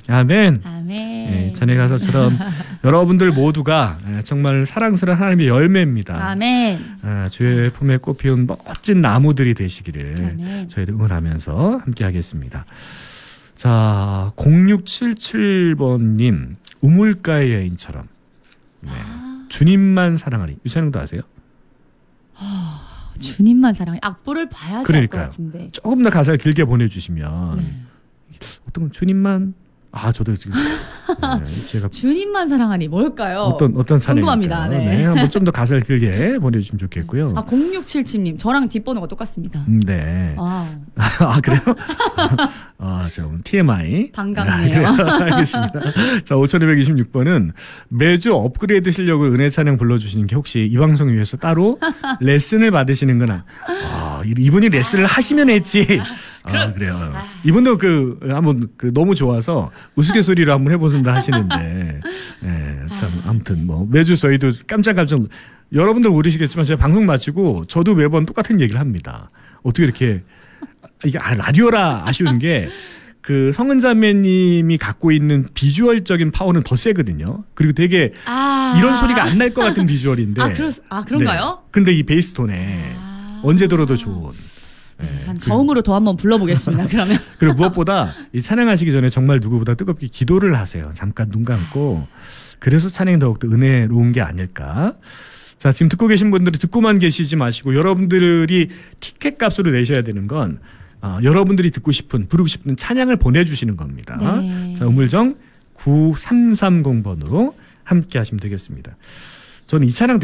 아멘. 아멘. 네, 전에 가서처럼 여러분들 모두가 정말 사랑스러운 하나님의 열매입니다. 아멘. 주의 품에 꽃피운 멋진 나무들이 되시기를 아멘. 저희도 응원하면서 함께 하겠습니다. 자, 0677번님, 우물가의 여인처럼. 네. 주님만 사랑하리. 유찬영도 아세요? 주님만 사랑해. 악보를 봐야지 알 것 그러니까요. 같은데. 조금 더 가사를 길게 보내주시면. 네. 어떤 건 주님만, 저도 지금. 네, 제가 주님만 사랑하니 뭘까요? 어떤 찬양일까요? 궁금합니다. 네. 한번 좀 더 가사를 길게 보내주시면 좋겠고요. 0677님. 저랑 뒷번호가 똑같습니다. 네. 그래요? 좀 TMI. 반갑네요. 알겠습니다. 자, 5226번은 매주 업그레이드 실력을 은혜 찬양 불러주시는 게 혹시 이 방송 위해서 따로 레슨을 받으시는 거나, 이분이 레슨을 하시면 했지. 그래요. 이분도 한번 너무 좋아서 우스갯소리로 한번 해보신다 하시는데, 참, 아무튼 매주 저희도 깜짝깜짝, 여러분들 모르시겠지만 제가 방송 마치고 저도 매번 똑같은 얘기를 합니다. 어떻게 이렇게, 이게 라디오라 아쉬운 게, 성은자매님이 갖고 있는 비주얼적인 파워는 더 세거든요. 그리고 되게 이런 소리가 안 날 것 같은 비주얼인데. 그런가요? 네. 근데 이 베이스톤에 언제 들어도 좋은. 한 저음으로 더 한번 불러보겠습니다. 그러면. 그리고 무엇보다 이 찬양하시기 전에 정말 누구보다 뜨겁게 기도를 하세요. 잠깐 눈 감고. 그래서 찬양이 더욱더 은혜로운 게 아닐까. 자, 지금 듣고 계신 분들이 듣고만 계시지 마시고 여러분들이 티켓 값으로 내셔야 되는 건 여러분들이 듣고 싶은, 부르고 싶은 찬양을 보내주시는 겁니다. 네. 자, 우물정 9330번으로 함께 하시면 되겠습니다. 저는 이 찬양